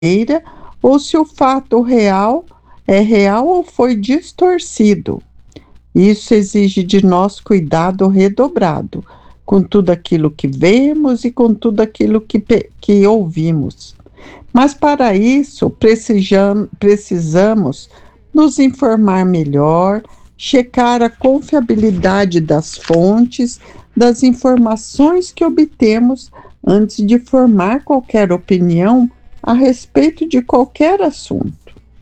verdadeira ou se o fato real é real ou foi distorcido. Isso exige de nós cuidado redobrado com tudo aquilo que vemos e com tudo aquilo que ouvimos. Mas para isso precisamos nos informar melhor, checar a confiabilidade das fontes, das informações que obtemos antes de formar qualquer opinião a respeito de qualquer assunto.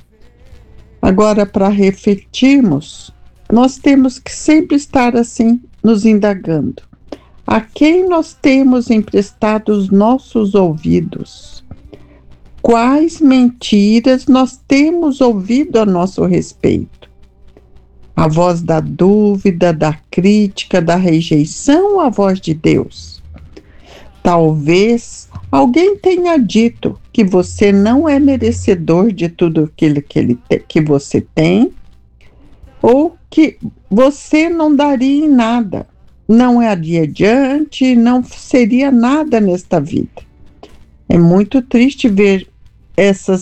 Agora, para refletirmos, nós temos que sempre estar assim, nos indagando. A quem nós temos emprestado os nossos ouvidos? Quais mentiras nós temos ouvido a nosso respeito? A voz da dúvida, da crítica, da rejeição ou a voz de Deus? Talvez alguém tenha dito que você não é merecedor de tudo aquilo que você tem, ou que você não daria em nada, não iria adiante, não seria nada nesta vida. É muito triste ver essas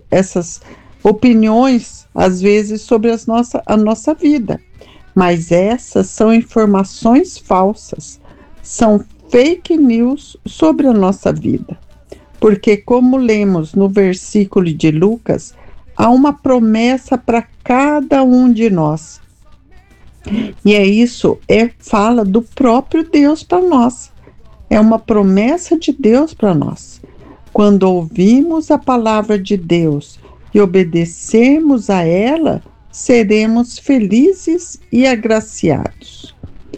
opiniões, às vezes, sobre a nossa vida, mas essas são informações falsas, são fake news sobre a nossa vida, porque como lemos no versículo de Lucas, há uma promessa para cada um de nós. E fala do próprio Deus para nós. É uma promessa de Deus para nós. Quando ouvimos a palavra de Deus e obedecemos a ela, seremos felizes e agraciados.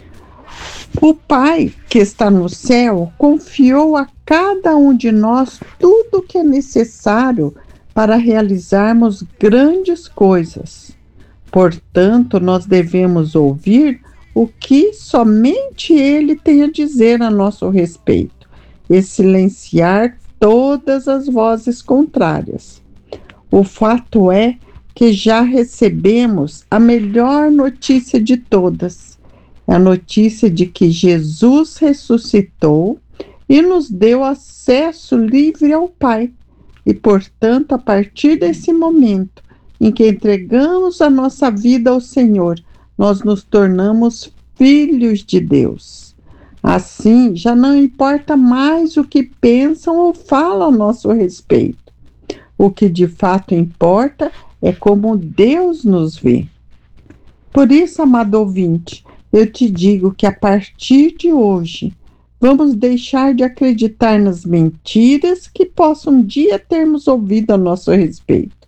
O Pai que está no céu confiou a cada um de nós tudo o que é necessário para realizarmos grandes coisas. Portanto, nós devemos ouvir o que somente Ele tem a dizer a nosso respeito e silenciar todas as vozes contrárias. O fato é que já recebemos a melhor notícia de todas, a notícia de que Jesus ressuscitou e nos deu acesso livre ao Pai. E, portanto, a partir desse momento em que entregamos a nossa vida ao Senhor, nós nos tornamos filhos de Deus. Assim, já não importa mais o que pensam ou falam a nosso respeito. O que de fato importa é como Deus nos vê. Por isso, amado ouvinte, eu te digo que a partir de hoje, vamos deixar de acreditar nas mentiras que possam um dia termos ouvido a nosso respeito.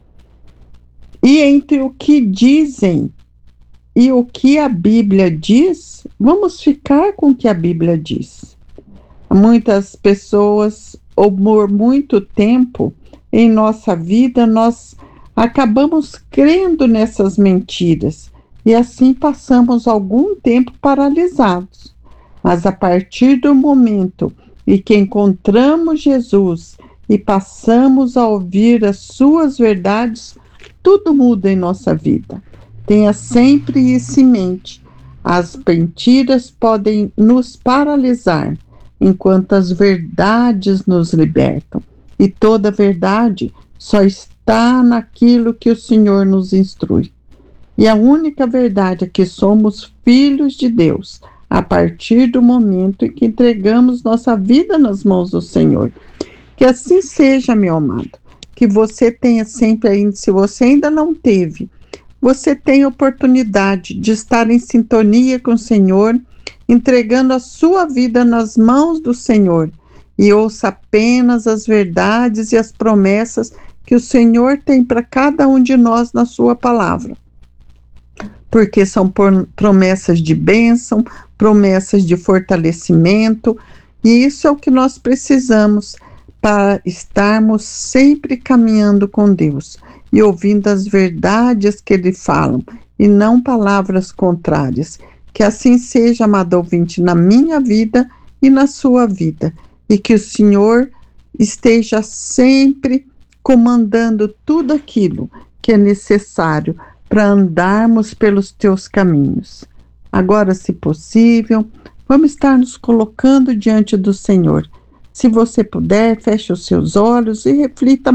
E entre o que dizem e o que a Bíblia diz, vamos ficar com o que a Bíblia diz. Muitas pessoas, ou por muito tempo em nossa vida, nós acabamos crendo nessas mentiras e assim passamos algum tempo paralisados. Mas a partir do momento em que encontramos Jesus e passamos a ouvir as suas verdades, tudo muda em nossa vida. Tenha sempre isso em mente. As mentiras podem nos paralisar, enquanto as verdades nos libertam. E toda verdade só está naquilo que o Senhor nos instrui. E a única verdade é que somos filhos de Deus, a partir do momento em que entregamos nossa vida nas mãos do Senhor. Que assim seja, meu amado. Que você tenha sempre ainda, se você ainda não teve, você tem oportunidade de estar em sintonia com o Senhor, entregando a sua vida nas mãos do Senhor, e ouça apenas as verdades e as promessas que o Senhor tem para cada um de nós na sua palavra. Porque são promessas de bênção, promessas de fortalecimento, e isso é o que nós precisamos para estarmos sempre caminhando com Deus e ouvindo as verdades que Ele fala, e não palavras contrárias. Que assim seja, amado ouvinte, na minha vida e na sua vida, e que o Senhor esteja sempre comandando tudo aquilo que é necessário para andarmos pelos teus caminhos. Agora, se possível, vamos estar nos colocando diante do Senhor, Se você puder, feche os seus olhos e reflita